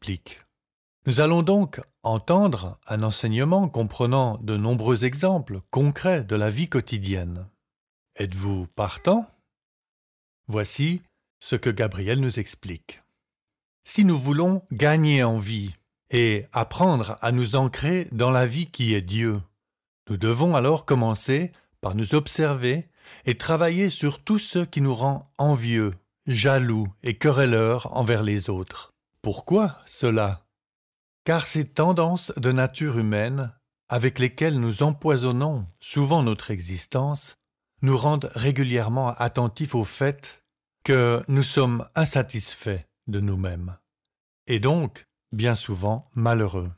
explique. Nous allons donc entendre un enseignement comprenant de nombreux exemples concrets de la vie quotidienne. Êtes-vous partant? Voici ce que Gabriel nous explique. Si nous voulons gagner en vie et apprendre à nous ancrer dans la vie qui est Dieu, nous devons alors commencer par nous observer et travailler sur tout ce qui nous rend envieux, jaloux et querelleurs envers les autres. Pourquoi cela? Car ces tendances de nature humaine, avec lesquelles nous empoisonnons souvent notre existence, nous rendent régulièrement attentifs au fait que nous sommes insatisfaits de nous-mêmes, et donc, bien souvent, malheureux.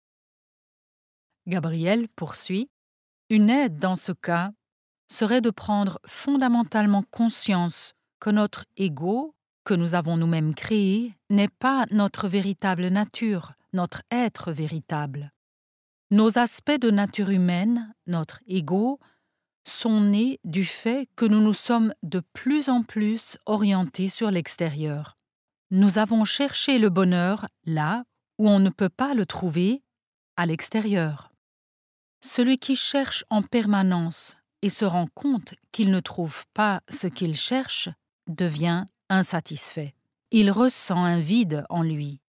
Gabriel poursuit. Une aide dans ce cas serait de prendre fondamentalement conscience que notre ego, que nous avons nous-mêmes créé, n'est pas notre véritable nature, notre être véritable. Nos aspects de nature humaine, notre ego, sont nés du fait que nous nous sommes de plus en plus orientés sur l'extérieur. Nous avons cherché le bonheur là où on ne peut pas le trouver, à l'extérieur. Celui qui cherche en permanence et se rend compte qu'il ne trouve pas ce qu'il cherche devient insatisfait. Il ressent un vide en lui.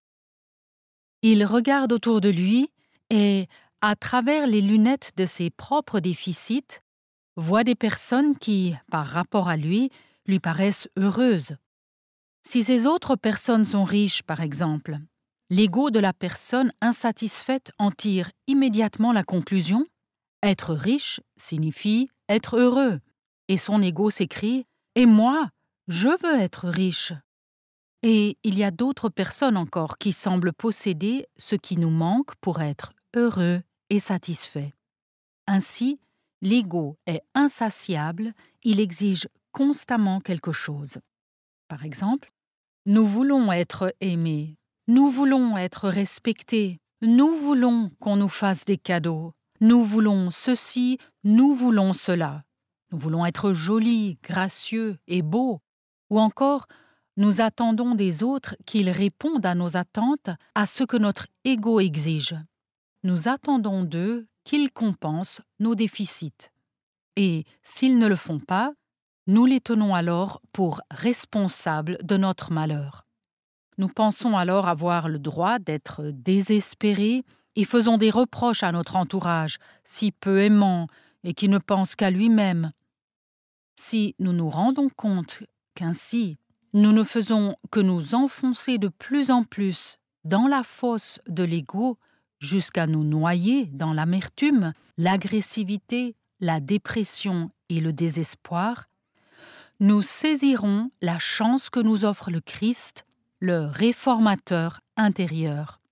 Il regarde autour de lui et, à travers les lunettes de ses propres déficits, voit des personnes qui, par rapport à lui paraissent heureuses. Si ces autres personnes sont riches, par exemple, l'ego de la personne insatisfaite en tire immédiatement la conclusion « Être riche signifie être heureux » et son ego s'écrie « Et moi, je veux être riche ». Et il y a d'autres personnes encore qui semblent posséder ce qui nous manque pour être heureux et satisfait. Ainsi, l'ego est insatiable, il exige constamment quelque chose. Par exemple, nous voulons être aimés, nous voulons être respectés, nous voulons qu'on nous fasse des cadeaux, nous voulons ceci, nous voulons cela. Nous voulons être jolis, gracieux et beaux, ou encore nous attendons des autres qu'ils répondent à nos attentes, à ce que notre ego exige. Nous attendons d'eux qu'ils compensent nos déficits. Et s'ils ne le font pas, nous les tenons alors pour responsables de notre malheur. Nous pensons alors avoir le droit d'être désespérés et faisons des reproches à notre entourage, si peu aimant et qui ne pense qu'à lui-même. Si nous nous rendons compte qu'ainsi, nous ne faisons que nous enfoncer de plus en plus dans la fosse de l'ego jusqu'à nous noyer dans l'amertume, l'agressivité, la dépression et le désespoir, nous saisirons la chance que nous offre le Christ, le réformateur intérieur.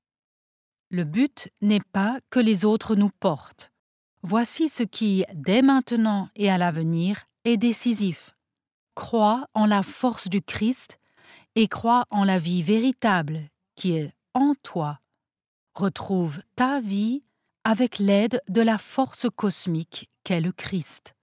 Le but n'est pas que les autres nous portent. Voici ce qui, dès maintenant et à l'avenir, est décisif. Crois en la force du Christ et crois en la vie véritable qui est en toi. Retrouve ta vie avec l'aide de la force cosmique qu'est le Christ.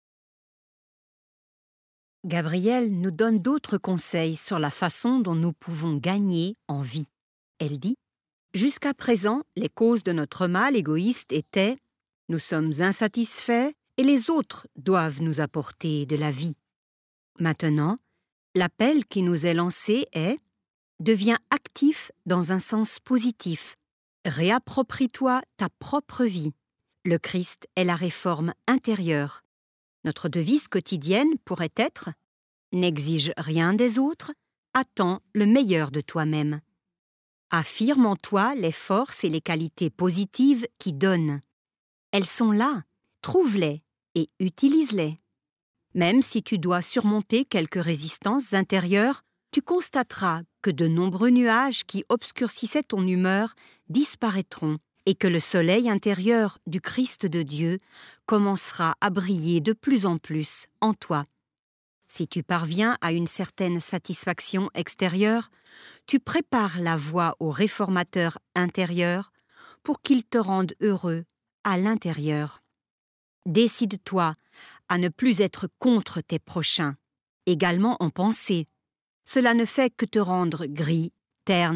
Gabrielle nous donne d'autres conseils sur la façon dont nous pouvons gagner en vie. Elle dit « Jusqu'à présent, les causes de notre mal égoïste étaient « Nous sommes insatisfaits et les autres doivent nous apporter de la vie. » Maintenant, l'appel qui nous est lancé est « Deviens actif dans un sens positif. Réapproprie-toi ta propre vie. Le Christ est la réforme intérieure. » Notre devise quotidienne pourrait être « N'exige rien des autres, attends le meilleur de toi-même. » Affirme en toi les forces et les qualités positives qui donnent. Elles sont là, trouve-les et utilise-les. Même si tu dois surmonter quelques résistances intérieures, tu constateras que de nombreux nuages qui obscurcissaient ton humeur disparaîtront et que le soleil intérieur du Christ de Dieu commencera à briller de plus en plus en toi. Si tu parviens à une certaine satisfaction extérieure, tu prépares la voie au réformateur intérieur pour qu'il te rende heureux à l'intérieur. Décide-toi à ne plus être contre tes prochains, également en pensée. Cela ne fait que te rendre gris, terne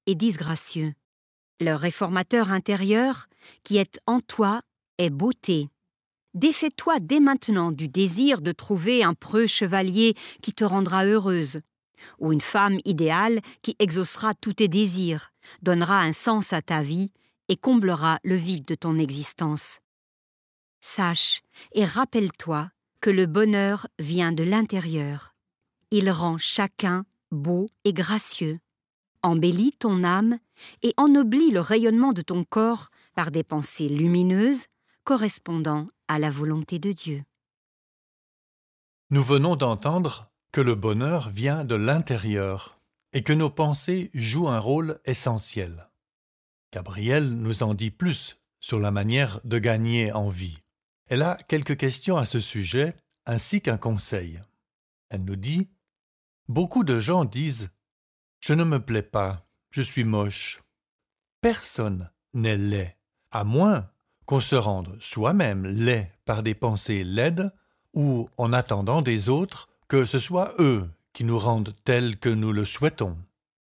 et disgracieux. Le réformateur intérieur qui est en toi est beauté. Défais-toi dès maintenant du désir de trouver un preux chevalier qui te rendra heureuse, ou une femme idéale qui exaucera tous tes désirs, donnera un sens à ta vie et comblera le vide de ton existence. Sache et rappelle-toi que le bonheur vient de l'intérieur. Il rend chacun beau et gracieux, embellit ton âme et ennoblit le rayonnement de ton corps par des pensées lumineuses correspondant à la volonté de Dieu. Nous venons d'entendre que le bonheur vient de l'intérieur et que nos pensées jouent un rôle essentiel. Gabrielle nous en dit plus sur la manière de gagner en vie. Elle a quelques questions à ce sujet ainsi qu'un conseil. Elle nous dit « Beaucoup de gens disent « Je ne me plais pas, je suis moche ». Personne n'est laid, à moins qu'on se rende soi-même laid par des pensées laides ou en attendant des autres que ce soit eux qui nous rendent tels que nous le souhaitons.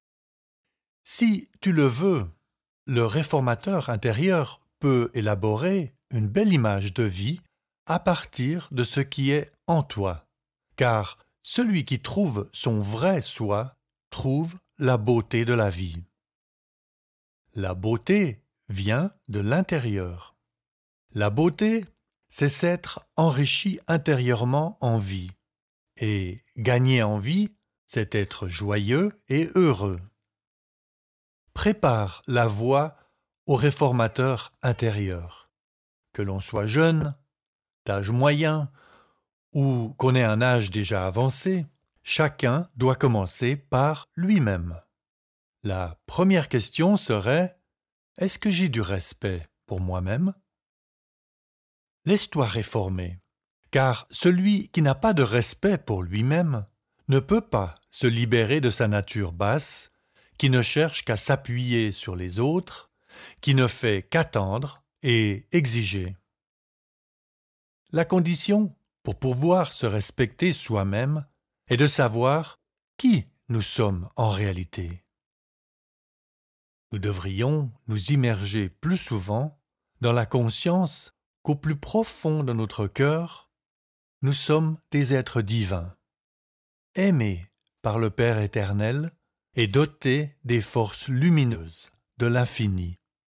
Si tu le veux, le réformateur intérieur peut élaborer une belle image de vie à partir de ce qui est en toi, car celui qui trouve son vrai soi trouve la beauté de la vie. La beauté vient de l'intérieur. La beauté, c'est s'être enrichi intérieurement en vie. Et gagner en vie, c'est être joyeux et heureux. Prépare la voie au réformateur intérieur. Que l'on soit jeune, d'âge moyen ou qu'on ait un âge déjà avancé, chacun doit commencer par lui-même. La première question serait « Est-ce que j'ai du respect pour moi-même » Laisse-toi réformer, car celui qui n'a pas de respect pour lui-même ne peut pas se libérer de sa nature basse, qui ne cherche qu'à s'appuyer sur les autres, qui ne fait qu'attendre et exiger. La condition pour pouvoir se respecter soi-même est de savoir qui nous sommes en réalité. Nous devrions nous immerger plus souvent dans la conscience qu'au plus profond de notre cœur, nous sommes des êtres divins, aimés par le Père éternel et dotés des forces lumineuses de l'infini.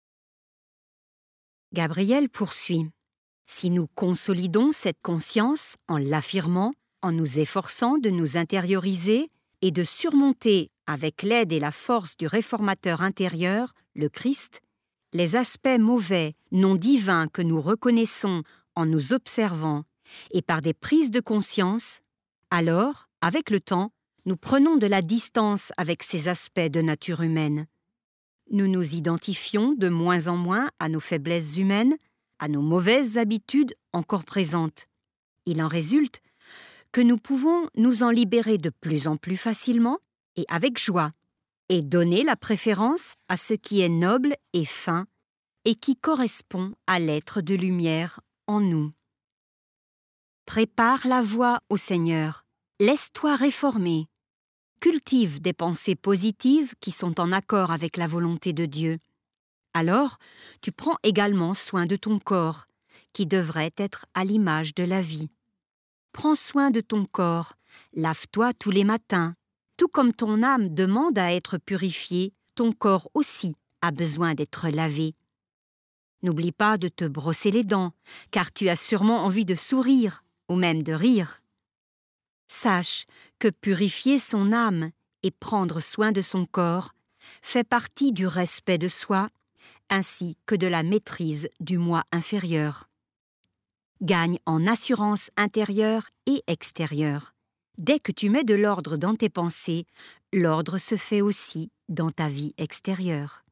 Gabrielle poursuit. Si nous consolidons cette conscience en l'affirmant, en nous efforçant de nous intérioriser et de surmonter, avec l'aide et la force du réformateur intérieur, le Christ, les aspects mauvais, non divins que nous reconnaissons en nous observant et par des prises de conscience, alors, avec le temps, nous prenons de la distance avec ces aspects de nature humaine. Nous nous identifions de moins en moins à nos faiblesses humaines, à nos mauvaises habitudes encore présentes. Il en résulte que nous pouvons nous en libérer de plus en plus facilement et avec joie, et donner la préférence à ce qui est noble et fin et qui correspond à l'être de lumière en nous. Prépare la voie au Seigneur, laisse-toi réformer, cultive des pensées positives qui sont en accord avec la volonté de Dieu. Alors, tu prends également soin de ton corps, qui devrait être à l'image de la vie. Prends soin de ton corps, lave-toi tous les matins. Tout comme ton âme demande à être purifiée, ton corps aussi a besoin d'être lavé. N'oublie pas de te brosser les dents, car tu as sûrement envie de sourire, ou même de rire. Sache que purifier son âme et prendre soin de son corps fait partie du respect de soi, ainsi que de la maîtrise du moi inférieur. Gagne en assurance intérieure et extérieure. Dès que tu mets de l'ordre dans tes pensées, l'ordre se fait aussi dans ta vie extérieure.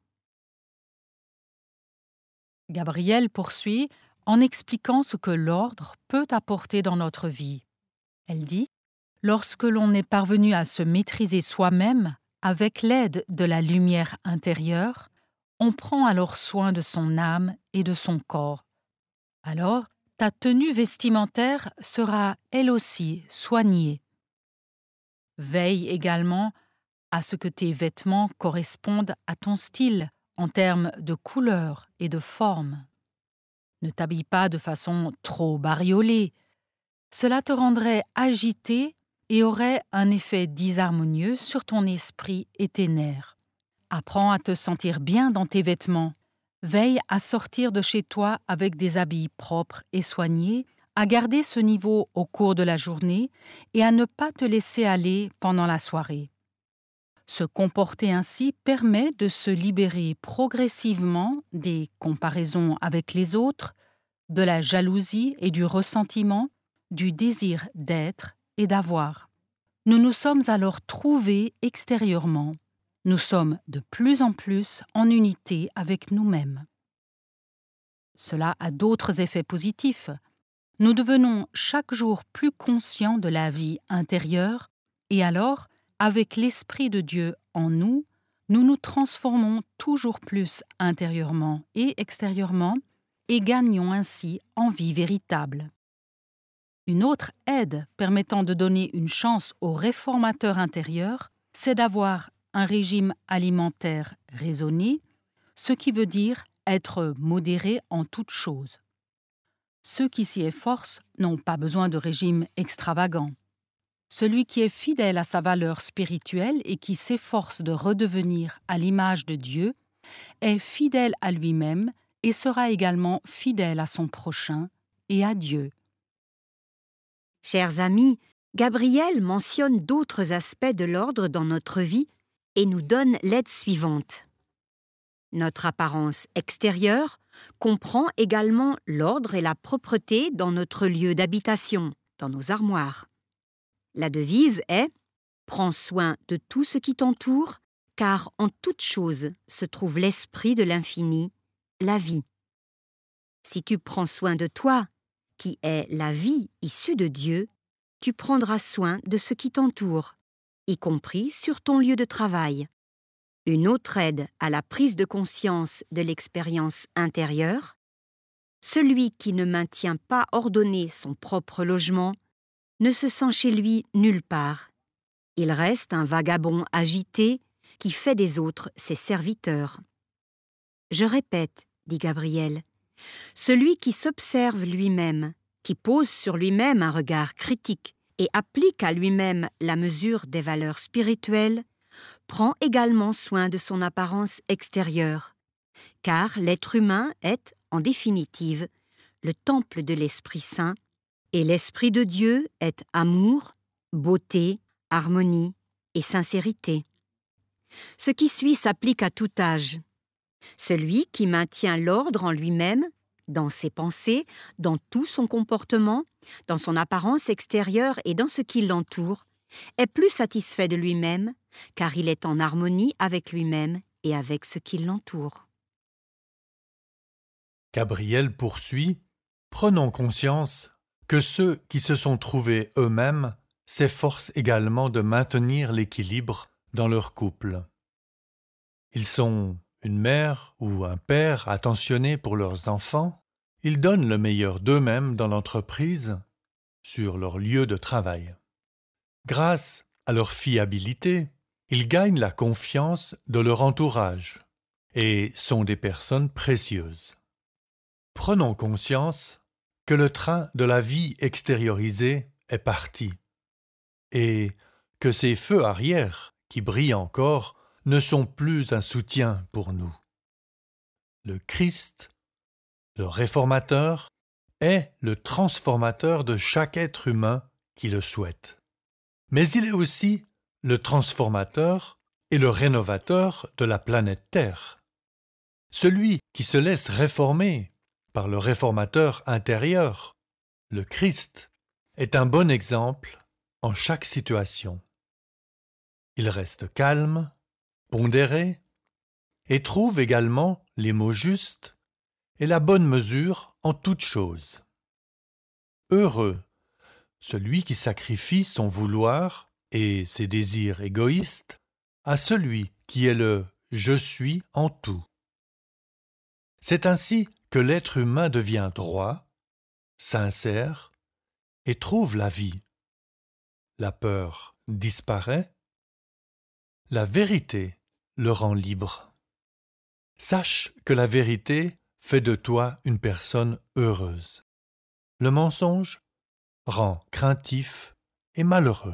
Gabrielle poursuit en expliquant ce que l'ordre peut apporter dans notre vie. Elle dit « Lorsque l'on est parvenu à se maîtriser soi-même avec l'aide de la lumière intérieure, on prend alors soin de son âme et de son corps. Alors, ta tenue vestimentaire sera elle aussi soignée. Veille également à ce que tes vêtements correspondent à ton style en termes de couleur et de forme. Ne t'habille pas de façon trop bariolée. Cela te rendrait agité et aurait un effet disharmonieux sur ton esprit et tes nerfs. Apprends à te sentir bien dans tes vêtements. Veille à sortir de chez toi avec des habits propres et soignés, à garder ce niveau au cours de la journée et à ne pas te laisser aller pendant la soirée. Se comporter ainsi permet de se libérer progressivement des comparaisons avec les autres, de la jalousie et du ressentiment, du désir d'être et d'avoir. Nous nous sommes alors trouvés extérieurement. Nous sommes de plus en plus en unité avec nous-mêmes. Cela a d'autres effets positifs. Nous devenons chaque jour plus conscients de la vie intérieure et alors, avec l'Esprit de Dieu en nous, nous nous transformons toujours plus intérieurement et extérieurement et gagnons ainsi en vie véritable. Une autre aide permettant de donner une chance au réformateur intérieur, c'est d'avoir un régime alimentaire raisonné, ce qui veut dire être modéré en toutes choses. Ceux qui s'y efforcent n'ont pas besoin de régime extravagant. Celui qui est fidèle à sa valeur spirituelle et qui s'efforce de redevenir à l'image de Dieu est fidèle à lui-même et sera également fidèle à son prochain et à Dieu. Chers amis, Gabriel mentionne d'autres aspects de l'ordre dans notre vie et nous donne l'aide suivante. Notre apparence extérieure comprend également l'ordre et la propreté dans notre lieu d'habitation, dans nos armoires. La devise est « Prends soin de tout ce qui t'entoure, car en toute chose se trouve l'esprit de l'infini, la vie. » Si tu prends soin de toi, qui est la vie issue de Dieu, tu prendras soin de ce qui t'entoure, y compris sur ton lieu de travail. Une autre aide à la prise de conscience de l'expérience intérieure, celui qui ne maintient pas ordonné son propre logement ne se sent chez lui nulle part. Il reste un vagabond agité qui fait des autres ses serviteurs. Je répète, dit Gabriel, celui qui s'observe lui-même, qui pose sur lui-même un regard critique et applique à lui-même la mesure des valeurs spirituelles, prend également soin de son apparence extérieure, car l'être humain est, en définitive, le temple de l'Esprit Saint, et l'Esprit de Dieu est amour, beauté, harmonie et sincérité. Ce qui suit s'applique à tout âge. Celui qui maintient l'ordre en lui-même, dans ses pensées, dans tout son comportement, dans son apparence extérieure et dans ce qui l'entoure, est plus satisfait de lui-même, car il est en harmonie avec lui-même et avec ce qui l'entoure. Gabriel poursuit « Prenons conscience que ceux qui se sont trouvés eux-mêmes s'efforcent également de maintenir l'équilibre dans leur couple. Ils sont une mère ou un père attentionnés pour leurs enfants, ils donnent le meilleur d'eux-mêmes dans l'entreprise, sur leur lieu de travail. Grâce à leur fiabilité, ils gagnent la confiance de leur entourage et sont des personnes précieuses. Prenons conscience que le train de la vie extériorisée est parti et que ces feux arrière qui brillent encore ne sont plus un soutien pour nous. Le Christ, le réformateur, est le transformateur de chaque être humain qui le souhaite. Mais il est aussi le transformateur et le rénovateur de la planète Terre. Celui qui se laisse réformer par le réformateur intérieur, le Christ, est un bon exemple en chaque situation. Il reste calme, pondéré, et trouve également les mots justes et la bonne mesure en toutes choses. Heureux, celui qui sacrifie son vouloir et ses désirs égoïstes à celui qui est le « je suis » en tout. C'est ainsi que l'être humain devient droit, sincère et trouve la vie. La peur disparaît, La vérité le rend libre. Sache que la vérité fait de toi une personne heureuse. Le mensonge rend craintif et malheureux.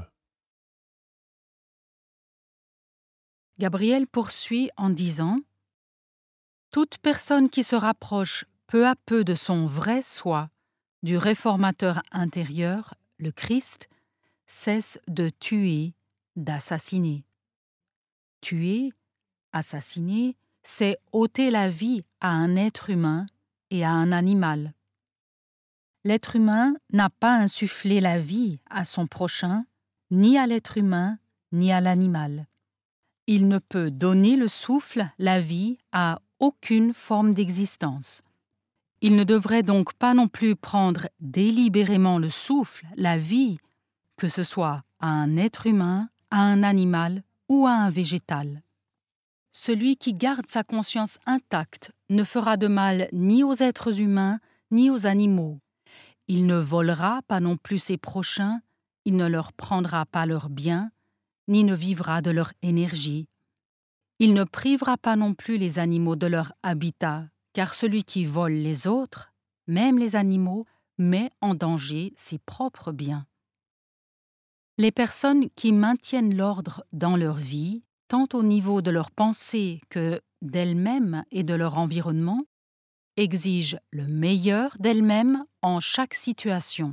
Gabriel poursuit en disant « Toute personne qui se rapproche peu à peu de son vrai soi, du réformateur intérieur, le Christ, cesse de tuer, d'assassiner. Tuer, assassiner, c'est ôter la vie à un être humain et à un animal. L'être humain n'a pas insufflé la vie à son prochain, ni à l'être humain, ni à l'animal. Il ne peut donner le souffle, la vie, à aucune forme d'existence. Il ne devrait donc pas non plus prendre délibérément le souffle, la vie, que ce soit à un être humain, à un animal ou à un végétal. Celui qui garde sa conscience intacte ne fera de mal ni aux êtres humains ni aux animaux. Il ne volera pas non plus ses prochains, il ne leur prendra pas leurs biens, ni ne vivra de leur énergie. Il ne privera pas non plus les animaux de leur habitat, car celui qui vole les autres, même les animaux, met en danger ses propres biens. Les personnes qui maintiennent l'ordre dans leur vie, tant au niveau de leurs pensées que d'elles-mêmes et de leur environnement, exigent le meilleur d'elles-mêmes en chaque situation.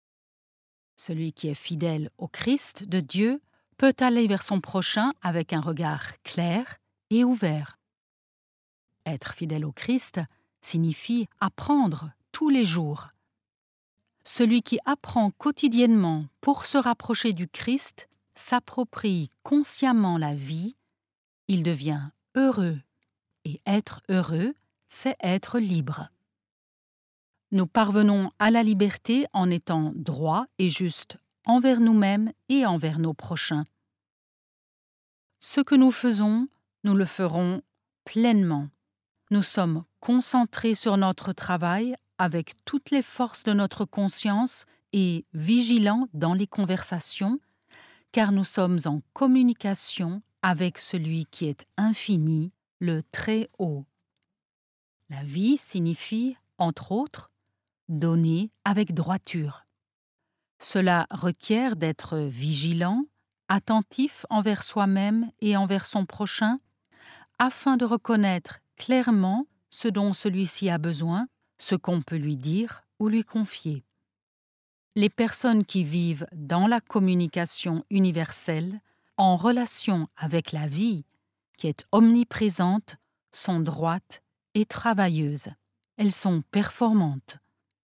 Celui qui est fidèle au Christ de Dieu peut aller vers son prochain avec un regard clair et ouvert. Être fidèle au Christ signifie apprendre tous les jours. Celui qui apprend quotidiennement pour se rapprocher du Christ s'approprie consciemment la vie, il devient heureux. Et être heureux, c'est être libre. Nous parvenons à la liberté en étant droits et justes envers nous-mêmes et envers nos prochains. Ce que nous faisons, nous le ferons pleinement. Nous sommes concentrés sur notre travail avec toutes les forces de notre conscience et vigilants dans les conversations, car nous sommes en communication avec celui qui est infini, le Très-Haut. La vie signifie, entre autres, donner avec droiture. Cela requiert d'être vigilant, attentif envers soi-même et envers son prochain, afin de reconnaître clairement ce dont celui-ci a besoin, ce qu'on peut lui dire ou lui confier. Les personnes qui vivent dans la communication universelle, en relation avec la vie, qui est omniprésente, sont droites et travailleuses. Elles sont performantes.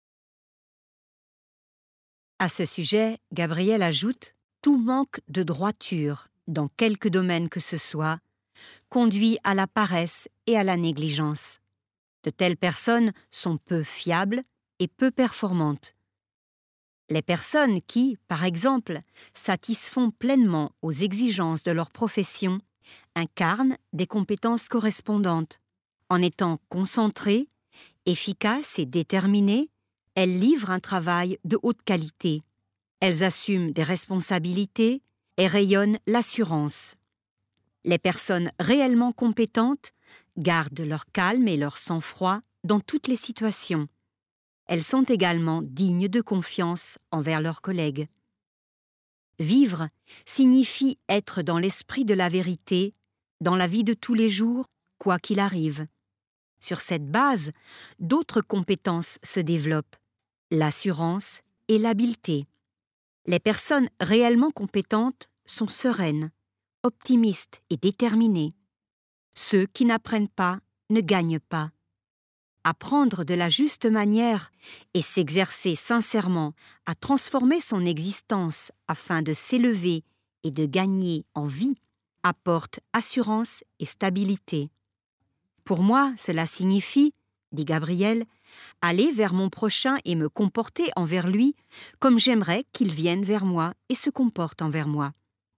À ce sujet, Gabriel ajoute « Tout manque de droiture, dans quelque domaine que ce soit, conduit à la paresse et à la négligence. De telles personnes sont peu fiables et peu performantes. Les personnes qui, par exemple, satisfont pleinement aux exigences de leur profession incarnent des compétences correspondantes. En étant concentrées, efficaces et déterminées, elles livrent un travail de haute qualité. Elles assument des responsabilités et rayonnent l'assurance. Les personnes réellement compétentes gardent leur calme et leur sang-froid dans toutes les situations. Elles sont également dignes de confiance envers leurs collègues. Vivre signifie être dans l'esprit de la vérité, dans la vie de tous les jours, quoi qu'il arrive. Sur cette base, d'autres compétences se développent, l'assurance et l'habileté. Les personnes réellement compétentes sont sereines, optimistes et déterminées. Ceux qui n'apprennent pas ne gagnent pas. Apprendre de la juste manière et s'exercer sincèrement à transformer son existence afin de s'élever et de gagner en vie apporte assurance et stabilité. Pour moi, cela signifie, dit Gabriel, aller vers mon prochain et me comporter envers lui comme j'aimerais qu'il vienne vers moi et se comporte envers moi.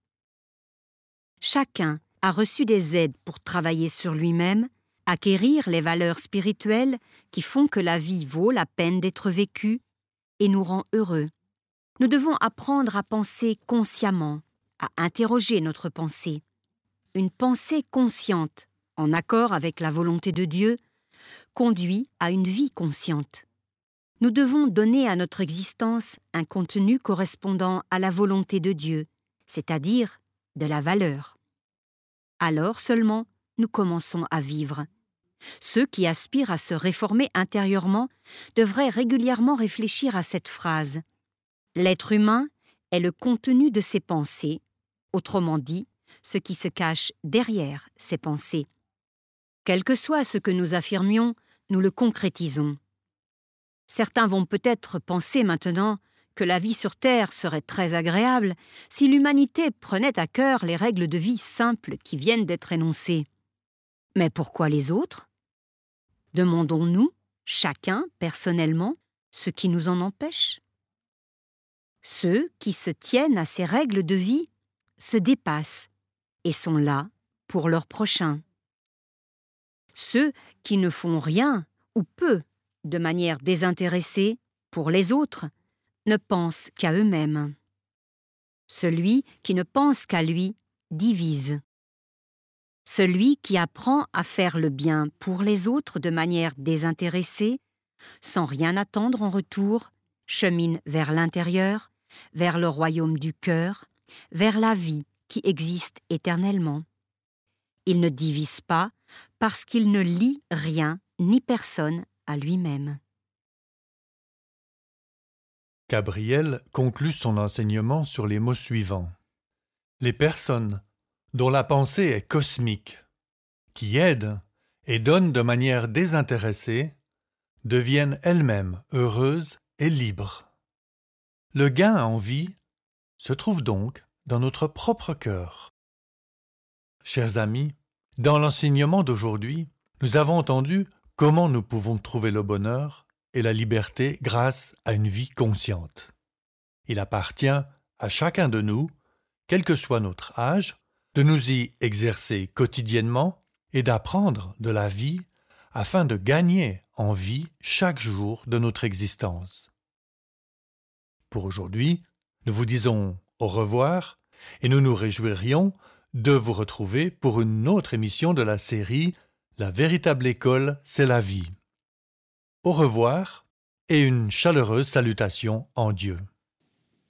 Chacun a reçu des aides pour travailler sur lui-même, acquérir les valeurs spirituelles qui font que la vie vaut la peine d'être vécue et nous rend heureux. Nous devons apprendre à penser consciemment, à interroger notre pensée. une pensée consciente, en accord avec la volonté de Dieu, conduit à une vie consciente. Nous devons donner à notre existence un contenu correspondant à la volonté de Dieu, c'est-à-dire de la valeur. Alors seulement, nous commençons à vivre. Ceux qui aspirent à se réformer intérieurement devraient régulièrement réfléchir à cette phrase. L'être humain est le contenu de ses pensées, autrement dit, ce qui se cache derrière ses pensées. Quel que soit ce que nous affirmions, nous le concrétisons. Certains vont peut-être penser maintenant que la vie sur Terre serait très agréable si l'humanité prenait à cœur les règles de vie simples qui viennent d'être énoncées. Mais pourquoi les autres? Demandons-nous, chacun personnellement, ce qui nous en empêche? Ceux qui se tiennent à ces règles de vie se dépassent et sont là pour leur prochain. Ceux qui ne font rien ou peu de manière désintéressée pour les autres ne pensent qu'à eux-mêmes. Celui qui ne pense qu'à lui divise. Celui qui apprend à faire le bien pour les autres de manière désintéressée, sans rien attendre en retour, chemine vers l'intérieur, vers le royaume du cœur, vers la vie qui existe éternellement. Il ne divise pas parce qu'il ne lie rien ni personne à lui-même. Gabriel conclut son enseignement sur les mots suivants. Les personnes dont la pensée est cosmique, qui aident et donnent de manière désintéressée, deviennent elles-mêmes heureuses et libres. Le gain en vie se trouve donc dans notre propre cœur. Chers amis, dans l'enseignement d'aujourd'hui, nous avons entendu comment nous pouvons trouver le bonheur et la liberté grâce à une vie consciente. Il appartient à chacun de nous, quel que soit notre âge, de nous y exercer quotidiennement et d'apprendre de la vie afin de gagner en vie chaque jour de notre existence. Pour aujourd'hui, nous vous disons au revoir et nous nous réjouirions de vous retrouver pour une autre émission de la série « La véritable école, c'est la vie ». Au revoir et une chaleureuse salutation en Dieu.